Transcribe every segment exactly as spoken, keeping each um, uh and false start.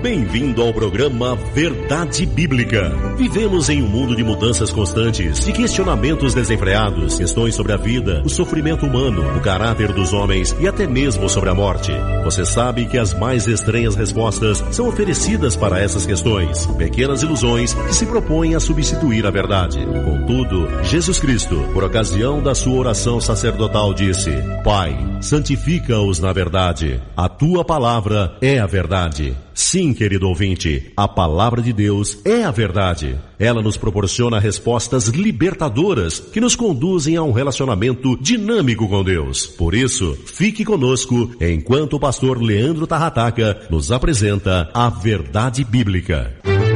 Bem-vindo ao programa Verdade Bíblica. Vivemos em um mundo de mudanças constantes, de questionamentos desenfreados, questões sobre a vida, o sofrimento humano, o caráter dos homens e até mesmo sobre a morte. Você sabe que as mais estranhas respostas são oferecidas para essas questões, pequenas ilusões que se propõem a substituir a verdade. Contudo, Jesus Cristo, por ocasião da sua oração sacerdotal, disse: Pai, santifica-os na verdade. A tua palavra é a verdade. Sim, querido ouvinte, a palavra de Deus é a verdade. Ela nos proporciona respostas libertadoras que nos conduzem a um relacionamento dinâmico com Deus. Por isso, fique conosco enquanto o pastor Leandro Tarrataca nos apresenta a Verdade Bíblica.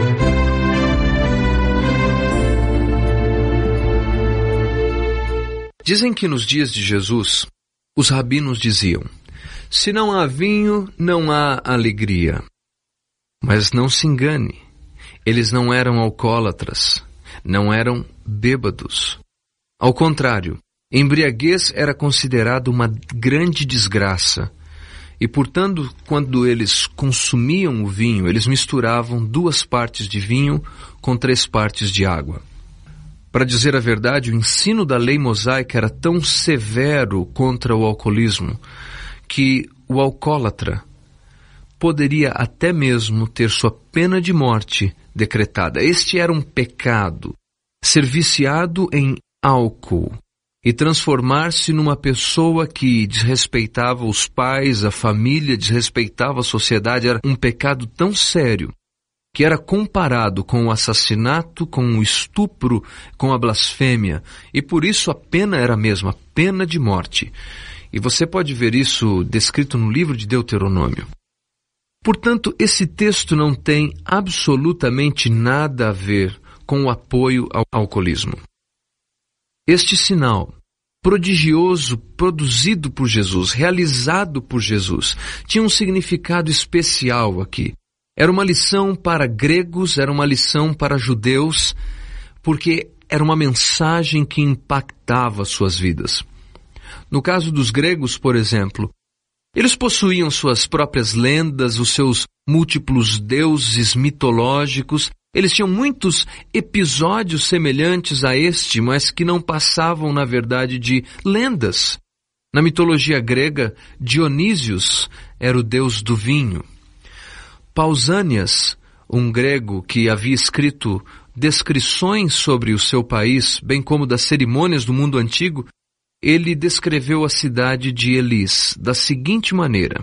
Dizem que nos dias de Jesus, os rabinos diziam: se não há vinho, não há alegria. Mas não se engane, eles não eram alcoólatras, não eram bêbados. Ao contrário, embriaguez era considerado uma grande desgraça. E, portanto, quando eles consumiam o vinho, eles misturavam duas partes de vinho com três partes de água. Para dizer a verdade, o ensino da lei mosaica era tão severo contra o alcoolismo que o alcoólatra poderia até mesmo ter sua pena de morte decretada. Este era um pecado, ser viciado em álcool e transformar-se numa pessoa que desrespeitava os pais, a família, desrespeitava a sociedade. Era um pecado tão sério que era comparado com o assassinato, com o estupro, com a blasfêmia, e por isso a pena era a mesma, pena de morte. E você pode ver isso descrito no livro de Deuteronômio. Portanto, esse texto não tem absolutamente nada a ver com o apoio ao alcoolismo. Este sinal prodigioso produzido por Jesus, realizado por Jesus, tinha um significado especial aqui. Era uma lição para gregos, era uma lição para judeus, porque era uma mensagem que impactava suas vidas. No caso dos gregos, por exemplo, eles possuíam suas próprias lendas, os seus múltiplos deuses mitológicos. Eles tinham muitos episódios semelhantes a este, mas que não passavam, na verdade, de lendas. Na mitologia grega, Dionísios era o deus do vinho. Pausânias, um grego que havia escrito descrições sobre o seu país, bem como das cerimônias do mundo antigo, ele descreveu a cidade de Elis da seguinte maneira: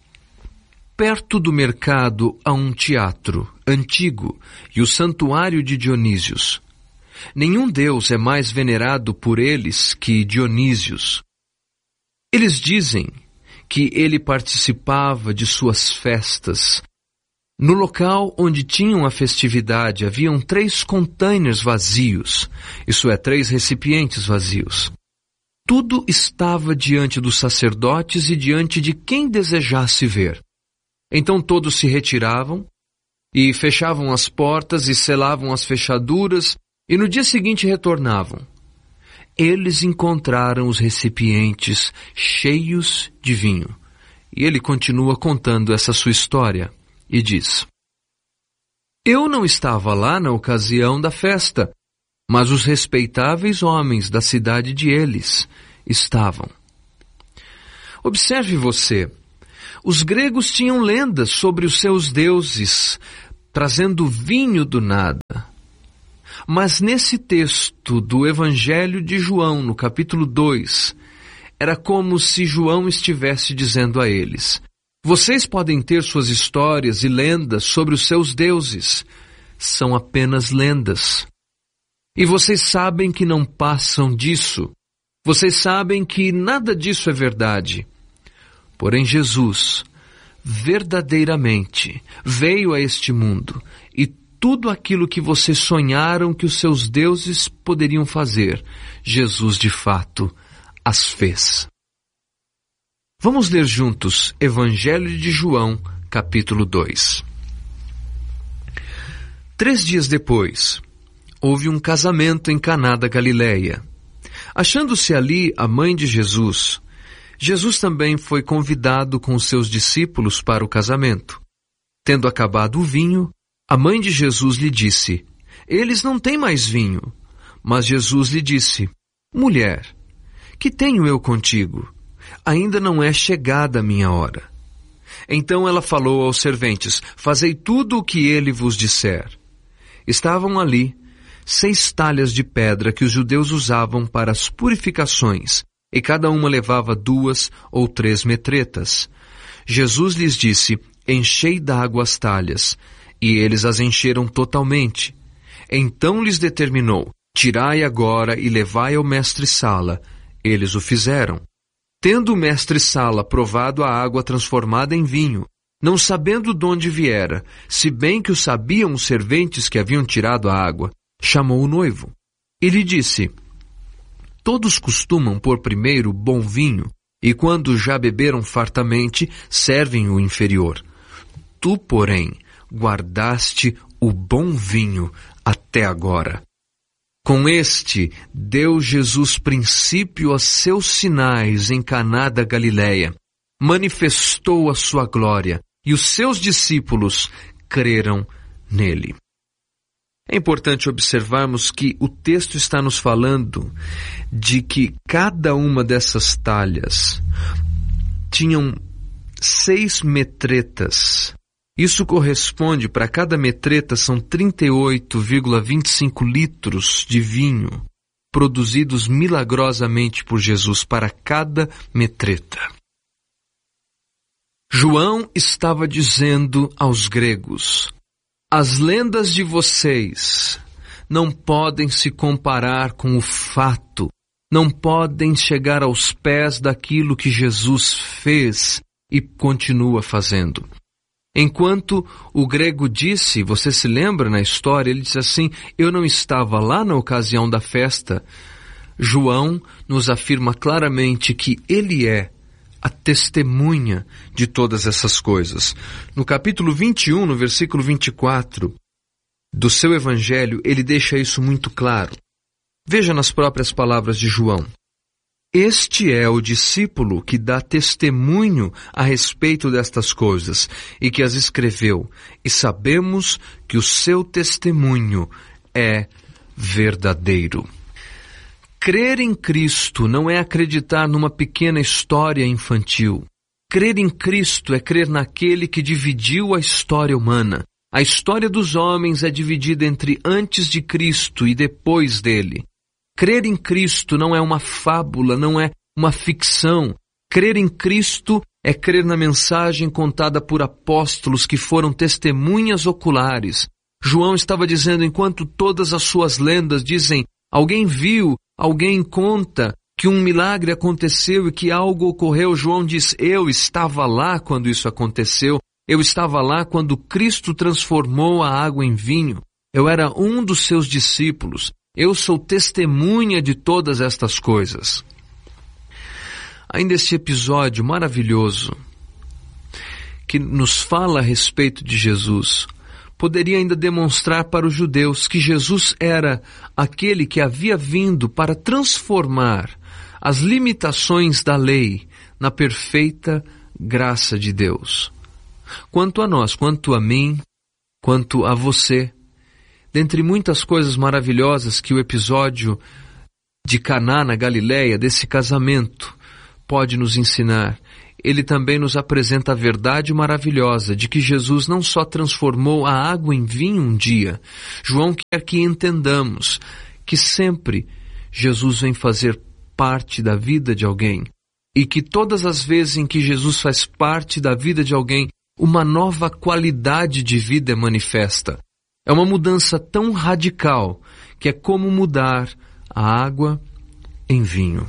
perto do mercado há um teatro antigo e o santuário de Dionísios. Nenhum deus é mais venerado por eles que Dionísios. Eles dizem que ele participava de suas festas. No local onde tinham a festividade haviam três containers vazios, isso é, três recipientes vazios. Tudo estava diante dos sacerdotes e diante de quem desejasse ver. Então todos se retiravam e fechavam as portas e selavam as fechaduras e no dia seguinte retornavam. Eles encontraram os recipientes cheios de vinho. E ele continua contando essa sua história e diz: eu não estava lá na ocasião da festa, mas os respeitáveis homens da cidade de Elis estavam. Observe você, os gregos tinham lendas sobre os seus deuses, trazendo vinho do nada. Mas nesse texto do Evangelho de João, no capítulo dois, era como se João estivesse dizendo a eles: vocês podem ter suas histórias e lendas sobre os seus deuses, são apenas lendas. E vocês sabem que não passam disso. Vocês sabem que nada disso é verdade. Porém, Jesus, verdadeiramente, veio a este mundo e tudo aquilo que vocês sonharam que os seus deuses poderiam fazer, Jesus, de fato, as fez. Vamos ler juntos Evangelho de João, capítulo dois. Três dias depois, houve um casamento em Caná da Galileia. Achando-se ali a mãe de Jesus, Jesus também foi convidado com os seus discípulos para o casamento. Tendo acabado o vinho, a mãe de Jesus lhe disse: eles não têm mais vinho. Mas Jesus lhe disse: mulher, que tenho eu contigo? Ainda não é chegada a minha hora. Então ela falou aos serventes: fazei tudo o que ele vos disser. Estavam ali seis talhas de pedra que os judeus usavam para as purificações, e cada uma levava duas ou três metretas. Jesus lhes disse: enchei d'água as talhas, e eles as encheram totalmente. Então lhes determinou: tirai agora e levai ao mestre-sala. Eles o fizeram. Tendo o mestre-sala provado a água transformada em vinho, não sabendo de onde viera, se bem que o sabiam os serventes que haviam tirado a água, chamou o noivo. E lhe disse: todos costumam pôr primeiro bom vinho, e quando já beberam fartamente, servem o inferior. Tu, porém, guardaste o bom vinho até agora. Com este, deu Jesus princípio a seus sinais em Caná da Galileia, manifestou a sua glória, e os seus discípulos creram nele. É importante observarmos que o texto está nos falando de que cada uma dessas talhas tinham seis metretas. Isso corresponde, para cada metreta, são trinta e oito vírgula vinte e cinco litros de vinho, produzidos milagrosamente por Jesus para cada metreta. João estava dizendo aos gregos: as lendas de vocês não podem se comparar com o fato, não podem chegar aos pés daquilo que Jesus fez e continua fazendo. Enquanto o grego disse, você se lembra na história, ele disse assim: eu não estava lá na ocasião da festa. João nos afirma claramente que ele é a testemunha de todas essas coisas. No capítulo vinte e um, no versículo vinte e quatro do seu evangelho, ele deixa isso muito claro. Veja nas próprias palavras de João: este é o discípulo que dá testemunho a respeito destas coisas e que as escreveu, e sabemos que o seu testemunho é verdadeiro. Crer em Cristo não é acreditar numa pequena história infantil. Crer em Cristo é crer naquele que dividiu a história humana. A história dos homens é dividida entre antes de Cristo e depois dele. Crer em Cristo não é uma fábula, não é uma ficção. Crer em Cristo é crer na mensagem contada por apóstolos que foram testemunhas oculares. João estava dizendo, enquanto todas as suas lendas dizem: alguém viu, alguém conta que um milagre aconteceu e que algo ocorreu, João diz: eu estava lá quando isso aconteceu. Eu estava lá quando Cristo transformou a água em vinho. Eu era um dos seus discípulos. Eu sou testemunha de todas estas coisas. Ainda esse episódio maravilhoso que nos fala a respeito de Jesus poderia ainda demonstrar para os judeus que Jesus era aquele que havia vindo para transformar as limitações da lei na perfeita graça de Deus. Quanto a nós, quanto a mim, quanto a você, dentre muitas coisas maravilhosas que o episódio de Caná na Galileia, desse casamento, pode nos ensinar, ele também nos apresenta a verdade maravilhosa de que Jesus não só transformou a água em vinho um dia. João quer que entendamos que sempre Jesus vem fazer parte da vida de alguém e que todas as vezes em que Jesus faz parte da vida de alguém, uma nova qualidade de vida é manifesta. É uma mudança tão radical que é como mudar a água em vinho.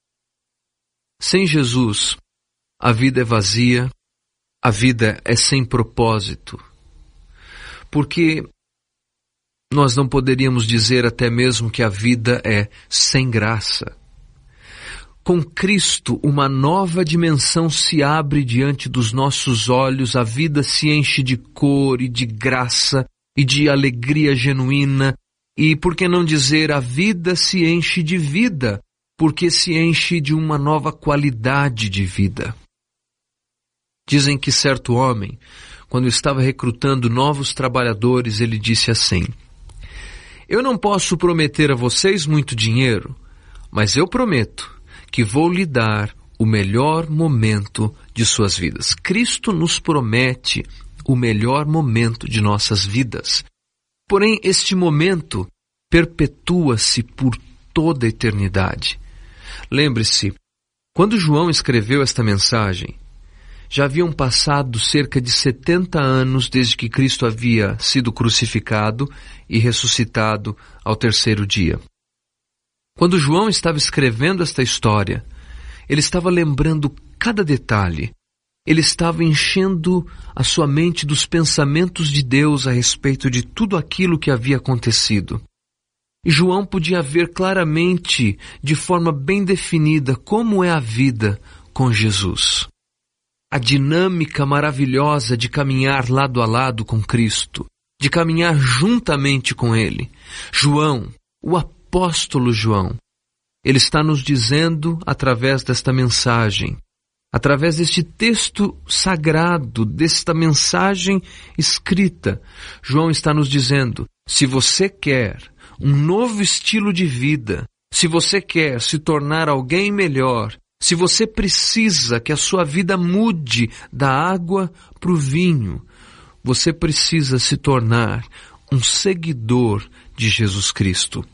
Sem Jesus, a vida é vazia, a vida é sem propósito. Porque nós não poderíamos dizer até mesmo que a vida é sem graça. Com Cristo, uma nova dimensão se abre diante dos nossos olhos, a vida se enche de cor e de graça e de alegria genuína, e por que não dizer, a vida se enche de vida, porque se enche de uma nova qualidade de vida. Dizem que certo homem, quando estava recrutando novos trabalhadores, ele disse assim: eu não posso prometer a vocês muito dinheiro, mas eu prometo que vou lhe dar o melhor momento de suas vidas. Cristo nos promete o melhor momento de nossas vidas. Porém, este momento perpetua-se por toda a eternidade. Lembre-se, quando João escreveu esta mensagem, já haviam passado cerca de setenta anos desde que Cristo havia sido crucificado e ressuscitado ao terceiro dia. Quando João estava escrevendo esta história, ele estava lembrando cada detalhe. Ele estava enchendo a sua mente dos pensamentos de Deus a respeito de tudo aquilo que havia acontecido. E João podia ver claramente, de forma bem definida, como é a vida com Jesus. A dinâmica maravilhosa de caminhar lado a lado com Cristo, de caminhar juntamente com Ele. João, o apóstolo João, ele está nos dizendo, através desta mensagem, através deste texto sagrado, desta mensagem escrita, João está nos dizendo: se você quer um novo estilo de vida, se você quer se tornar alguém melhor, se você precisa que a sua vida mude da água para o vinho, você precisa se tornar um seguidor de Jesus Cristo.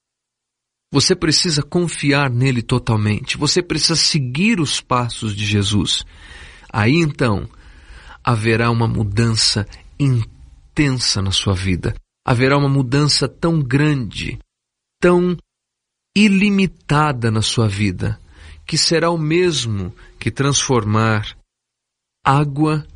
Você precisa confiar nele totalmente. Você precisa seguir os passos de Jesus. Aí então, haverá uma mudança intensa na sua vida. Haverá uma mudança tão grande, tão ilimitada na sua vida, que será o mesmo que transformar água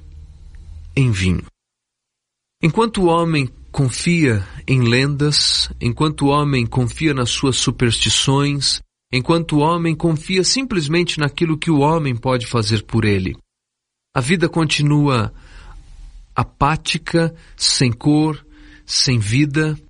em vinho. Enquanto o homem confia em lendas, enquanto o homem confia nas suas superstições, enquanto o homem confia simplesmente naquilo que o homem pode fazer por ele, a vida continua apática, sem cor, sem vida,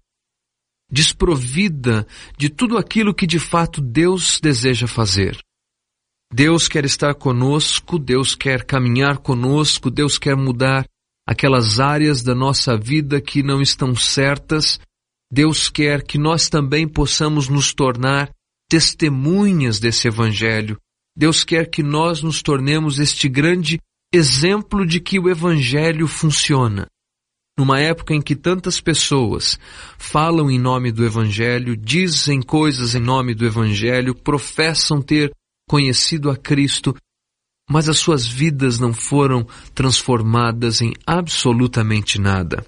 desprovida de tudo aquilo que de fato Deus deseja fazer. Deus quer estar conosco, Deus quer caminhar conosco, Deus quer mudar aquelas áreas da nossa vida que não estão certas. Deus quer que nós também possamos nos tornar testemunhas desse Evangelho. Deus quer que nós nos tornemos este grande exemplo de que o Evangelho funciona. Numa época em que tantas pessoas falam em nome do Evangelho, dizem coisas em nome do Evangelho, professam ter conhecido a Cristo, mas as suas vidas não foram transformadas em absolutamente nada.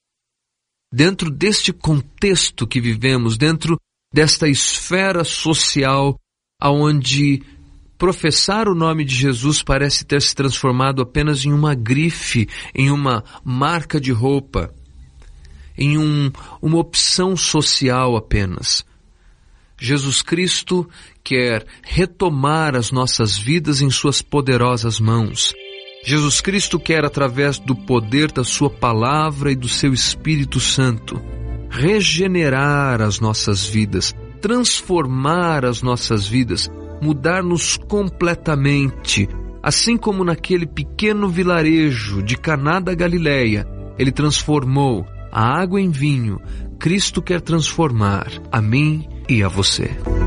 Dentro deste contexto que vivemos, dentro desta esfera social, onde professar o nome de Jesus parece ter se transformado apenas em uma grife, em uma marca de roupa, em um, uma opção social apenas. Jesus Cristo quer retomar as nossas vidas em suas poderosas mãos. Jesus Cristo quer, através do poder da sua palavra e do seu Espírito Santo, regenerar as nossas vidas, transformar as nossas vidas, mudar-nos completamente. Assim como naquele pequeno vilarejo de Caná da Galileia, ele transformou a água em vinho, Cristo quer transformar a mim e a você.